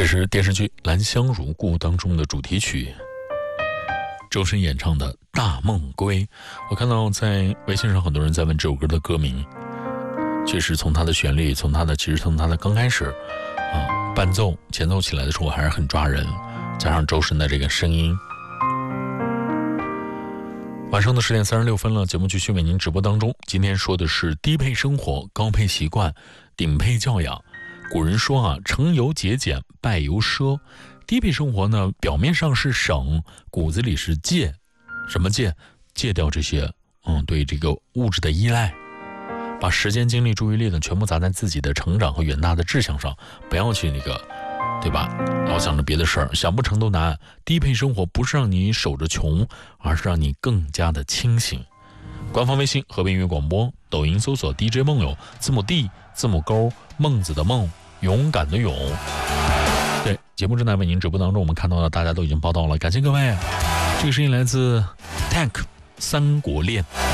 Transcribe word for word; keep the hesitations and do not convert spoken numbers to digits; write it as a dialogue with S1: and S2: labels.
S1: 这是电视剧《兰香如故》当中的主题曲，周深演唱的《大梦归》。我看到在微信上很多人在问这首歌的歌名，确实从它的旋律，从它的其实从它的刚开始啊伴奏前奏起来的时候还是很抓人，加上周深的这个声音。晚上的十点三十六分了，节目继续为您直播当中。今天说的是低配生活、高配习惯、顶配教养。古人说啊，成由节俭，败由奢。低配生活呢，表面上是省，骨子里是戒。什么戒？戒掉这些嗯对这个物质的依赖，把时间、精力、注意力呢全部砸在自己的成长和远大的志向上，不要去那个，对吧？老想着别的事儿，想不成都难。低配生活不是让你守着穷，而是让你更加的清醒。官方微信和平音乐广播，抖音搜索 D J 梦友，字母 D 字母勾孟子的孟，勇敢的勇。对，节目正在为您直播当中，我们看到的大家都已经报道了，感谢各位。这个声音来自 Tank 三国恋。